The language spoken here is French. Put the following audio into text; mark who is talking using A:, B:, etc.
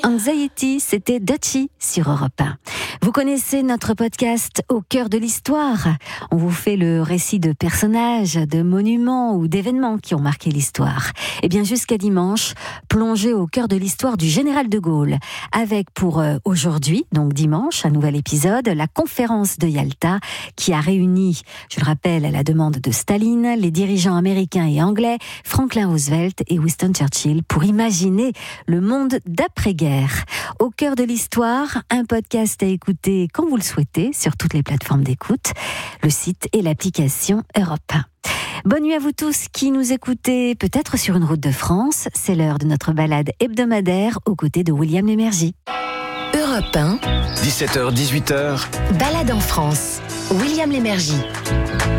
A: Anxiety, c'était Dutchy sur Europe 1. Vous connaissez notre podcast Au cœur de l'histoire. On vous fait le récit de personnages, de monuments ou d'événements qui ont marqué l'histoire. Et bien jusqu'à dimanche, plongez au cœur de l'histoire du général de Gaulle. Avec pour aujourd'hui, donc dimanche, un nouvel épisode, la conférence de Yalta qui a réuni, je le rappelle, à la demande de Staline, les dirigeants américains et anglais, Franklin Roosevelt et Winston Churchill pour imaginer le monde d'après-guerre. Au cœur de l'histoire, un podcast à écouter quand vous le souhaitez sur toutes les plateformes d'écoute, le site et l'application Europe 1. Bonne nuit à vous tous qui nous écoutez peut-être sur une route de France. C'est l'heure de notre balade hebdomadaire aux côtés de William Lémergie.
B: Europe 1,
C: 17h-18h,
B: balade en France. William Lémergie.